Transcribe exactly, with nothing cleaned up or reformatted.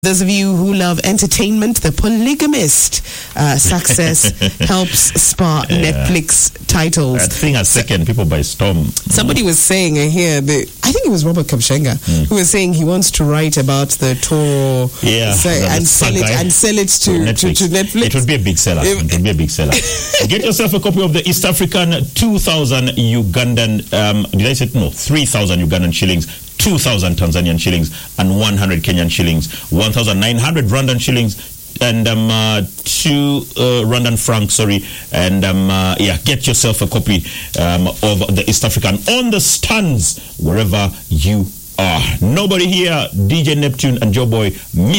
Those of you who love entertainment, The Polygamist uh, success helps spar yeah. Netflix titles. That thing has taken people by storm. Somebody mm. was saying uh, here, that, I think it was Robert Kapshenga, mm. who was saying he wants to write about the Toro yeah, so, and, sell it, and sell it to, Netflix. To, to Netflix. It would be a big seller. It, it would be a big seller. Get yourself a copy of the East African two thousand Ugandan, um, did I say, no, three thousand Ugandan shillings, two thousand Tanzanian shillings, and one hundred Kenyan shillings, one thousand nine hundred Rwandan shillings, and um, uh, two uh, Rwandan francs, sorry, and um, uh, yeah, get yourself a copy um, of the East African on the stands wherever you are. Nobody here, D J Neptune and Joe Boy, Miss